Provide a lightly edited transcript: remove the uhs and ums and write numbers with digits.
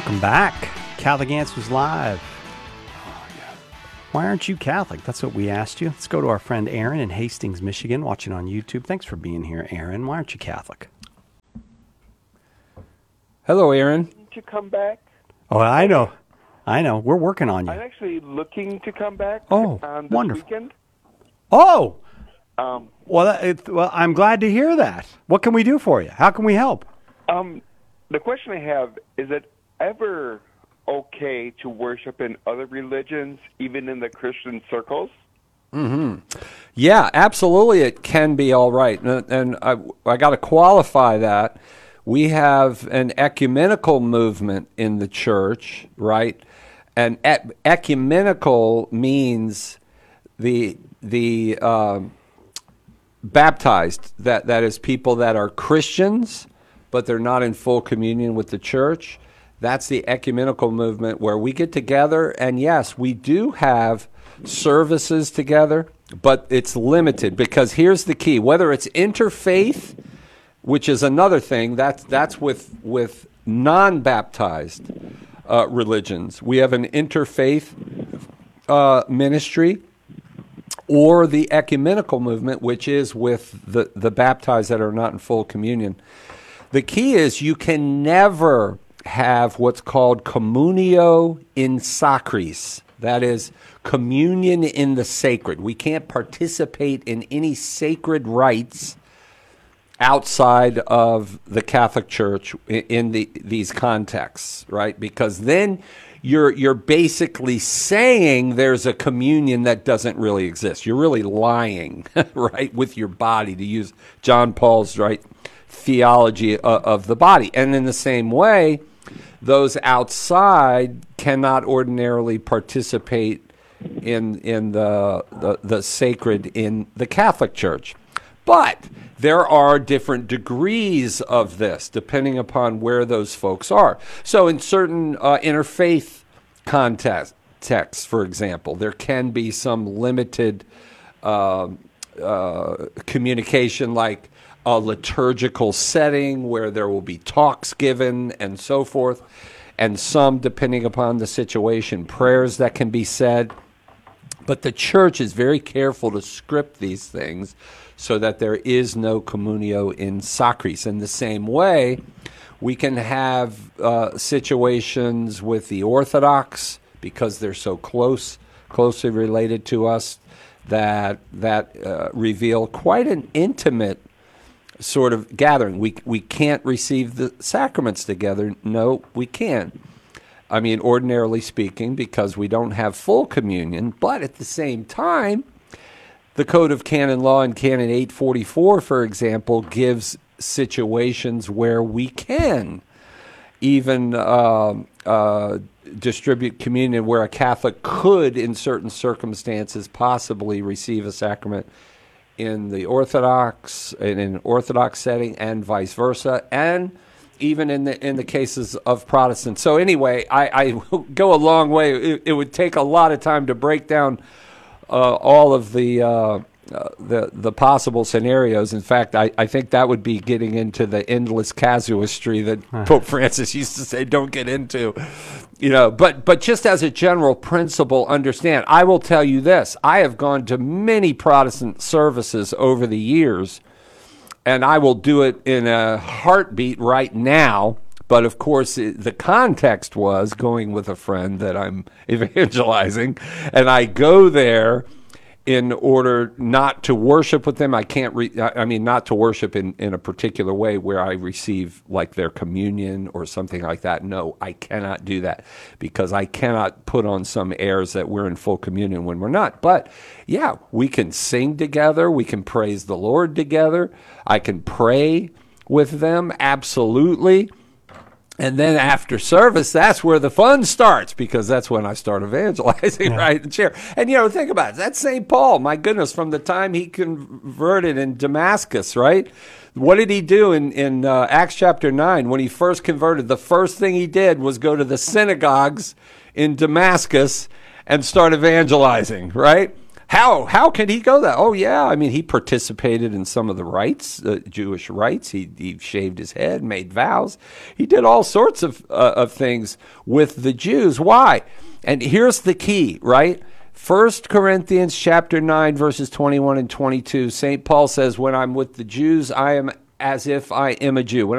Welcome back. Catholic Answers Live. Why aren't you Catholic? That's what we asked you. Let's go to our friend Aaron in Hastings, Michigan, watching on YouTube. Thanks for being here, Aaron. Why aren't you Catholic? Hello, Aaron. To come back? Oh, I know. We're working on you. I'm actually looking to come back Oh, on this wonderful. weekend. Oh, Um, well, I'm glad to hear that. What can we do for you? How can we help? the question I have, is it ever okay to worship in other religions, even in the Christian circles? Yeah, absolutely, it can be all right. And I got to qualify that. We have an ecumenical movement in the church, right? And ecumenical means the baptized, that is people that are Christians, but they're not in full communion with the church. That's the ecumenical movement where we get together, and yes, we do have services together, but it's limited because here's the key. Whether it's interfaith, which is another thing, that's with non-baptized religions. We have an interfaith ministry, or the ecumenical movement, which is with the baptized that are not in full communion. The key is you can never have what's called communio in sacris. That is communion in the sacred. We can't participate in any sacred rites outside of the Catholic Church in these contexts, right? Because then you're basically saying there's a communion that doesn't really exist. You're really lying, right, with your body, to use John Paul's theology of the body. And in the same way, those outside cannot ordinarily participate in the sacred in the Catholic Church. But there are different degrees of this, depending upon where those folks are. So in certain interfaith contexts, for example, there can be some limited communication, like a liturgical setting where there will be talks given and so forth, and some, depending upon the situation, prayers that can be said. But the church is very careful to script these things so that there is no communio in sacris. In the same way, we can have situations with the Orthodox, because they're so closely related to us, that reveal quite an intimate sort of gathering. We can't receive the sacraments together. No, we can't. I mean, ordinarily speaking, because we don't have full communion, but at the same time, the Code of Canon Law in Canon 844, for example, gives situations where we can even distribute communion, where a Catholic could, in certain circumstances, possibly receive a sacrament in the Orthodox, in an Orthodox setting, and vice versa, and even in the cases of Protestants. So anyway, I will go a long way. It would take a lot of time to break down all of the possible scenarios. In fact, I think that would be getting into the endless casuistry that Pope Francis used to say don't get into. But just as a general principle, understand, I will tell you this. I have gone to many Protestant services over the years, and I will do it in a heartbeat right now. But of course, the context was going with a friend that I'm evangelizing, and I go there in order not to worship with them. I can't, not to worship in a particular way where I receive like their communion or something like that. No, I cannot do that, because I cannot put on some airs that we're in full communion when we're not. But yeah, we can sing together. We can praise the Lord together. I can pray with them, absolutely. And then after service, that's where the fun starts, because that's when I start evangelizing, right? And share. And, think about it. That's St. Paul, my goodness, from the time he converted in Damascus, right? What did he do in Acts chapter 9? When he first converted, the first thing he did was go to the synagogues in Damascus and start evangelizing, right? How can he go that? Oh, yeah. I mean, he participated in some of the rites, Jewish rites. He shaved his head, made vows. He did all sorts of things with the Jews. Why? And here's the key, right? 1 Corinthians chapter 9, verses 21 and 22, St. Paul says, when I'm with the Jews, I am as if I am a Jew. When